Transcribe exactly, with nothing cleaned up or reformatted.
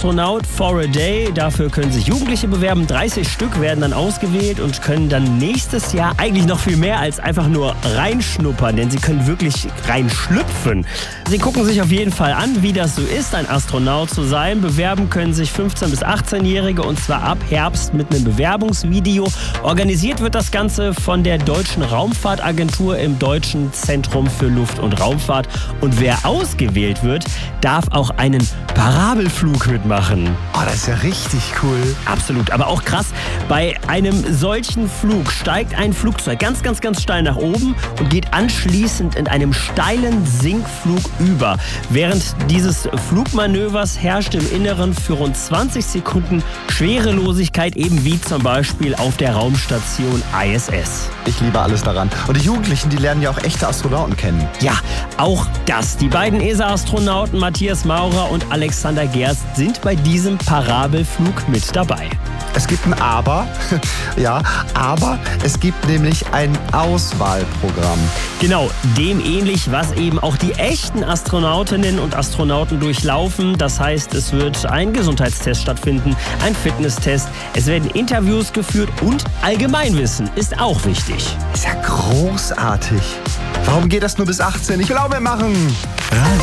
Astronaut for a Day. Dafür können sich Jugendliche bewerben. dreißig Stück werden dann ausgewählt und können dann nächstes Jahr eigentlich noch viel mehr als einfach nur reinschnuppern, denn sie können wirklich reinschlüpfen. Sie gucken sich auf jeden Fall an, wie das so ist, ein Astronaut zu sein. Bewerben können sich fünfzehn- bis achtzehnjährige und zwar ab Herbst mit einem Bewerbungsvideo. Organisiert wird das Ganze von der Deutschen Raumfahrtagentur im Deutschen Zentrum für Luft- und Raumfahrt. Und wer ausgewählt wird, darf auch einen Parabelflug mitmachen. Oh, das ist ja richtig cool. Absolut, aber auch krass. Bei einem solchen Flug steigt ein Flugzeug ganz, ganz, ganz steil nach oben und geht anschließend in einem steilen Sinkflug über. Während dieses Flugmanövers herrscht im Inneren für rund zwanzig Sekunden Schwerelosigkeit, eben wie zum Beispiel auf der Raumstation I S S. Ich liebe alles daran. Und die Jugendlichen, die lernen ja auch echte Astronauten kennen. Ja, auch das. Die beiden E S A-Astronauten Matthias Maurer und Alexander Gerst sind bei diesem Parabelflug mit dabei. Es gibt ein Aber, ja, aber es gibt nämlich ein Auswahlprogramm. Genau, dem ähnlich, was eben auch die echten Astronautinnen und Astronauten durchlaufen. Das heißt, es wird ein Gesundheitstest stattfinden, ein Fitnesstest, es werden Interviews geführt und Allgemeinwissen ist auch wichtig. Ist ja großartig. Warum geht das nur bis achtzehn? Ich will auch mitmachen. Radio